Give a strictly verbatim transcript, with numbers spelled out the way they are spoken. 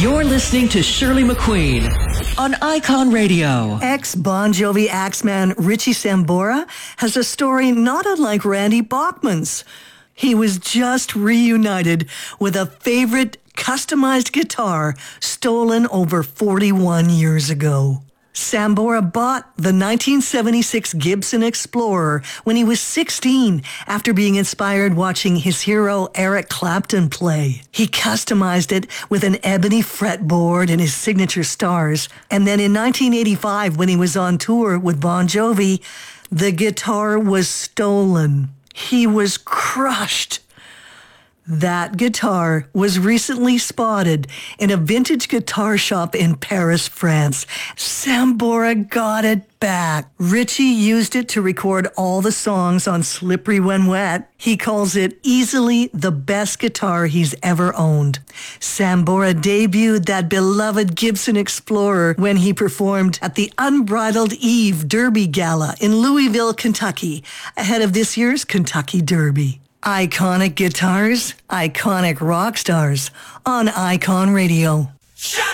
You're listening to Shirley McQueen on Icon Radio. Ex-Bon Jovi axeman Richie Sambora has a story not unlike Randy Bachman's. He was just reunited with a favorite customized guitar stolen over forty-one years ago. Sambora bought the nineteen seventy-six Gibson Explorer when he was sixteen after being inspired watching his hero Eric Clapton play. He customized it with an ebony fretboard and his signature stars. And then in nineteen eighty-five, when he was on tour with Bon Jovi, the guitar was stolen. He was crushed. That guitar was recently spotted in a vintage guitar shop in Paris, France. Sambora got it back. Richie used it to record all the songs on Slippery When Wet. He calls it easily the best guitar he's ever owned. Sambora debuted that beloved Gibson Explorer when he performed at the Unbridled Eve Derby Gala in Louisville, Kentucky, ahead of this year's Kentucky Derby. Iconic guitars, iconic rock stars on Icon Radio. Shut